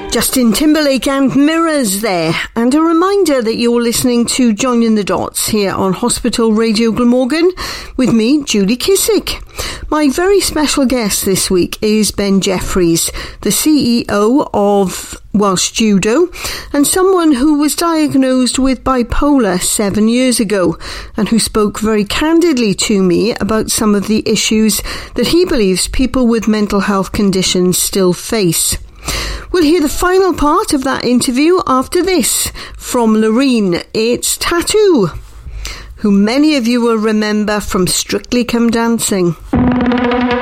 Justin Timberlake and Mirrors there, and a reminder that you're listening to Joining the Dots here on Hospital Radio Glamorgan with me, Julie Kissick. My very special guest this week is Ben Jeffries, the CEO of Welsh Judo, and someone who was diagnosed with bipolar 7 years ago, and who spoke very candidly to me about some of the issues that he believes people with mental health conditions still face. We'll hear the final part of that interview after this from Loreen. It's Tattoo, who many of you will remember from Strictly Come Dancing.